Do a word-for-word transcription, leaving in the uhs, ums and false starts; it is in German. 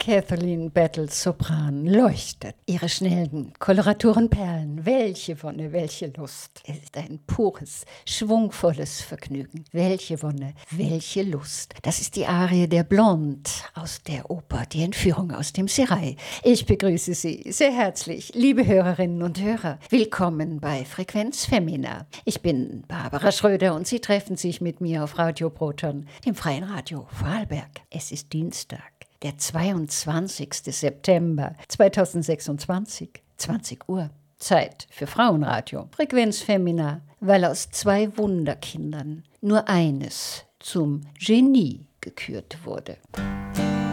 Kathleen Battles Sopran leuchtet. Ihre schnellen Koloraturen perlen. Welche Wonne, welche Lust. Es ist ein pures, schwungvolles Vergnügen. Welche Wonne, welche Lust. Das ist die Arie der Blonde aus der Oper Die Entführung aus dem Serail. Ich begrüße Sie sehr herzlich, liebe Hörerinnen und Hörer. Willkommen bei Frequenz Femina. Ich bin Barbara Schröder und Sie treffen sich mit mir auf Radio Proton, dem Freien Radio Vorarlberg. Es ist Dienstag, der zweiundzwanzigster September zweitausendsechsundzwanzig, zwanzig Uhr. Zeit für Frauenradio. Frequenz Femina, weil aus zwei Wunderkindern nur eines zum Genie gekürt wurde.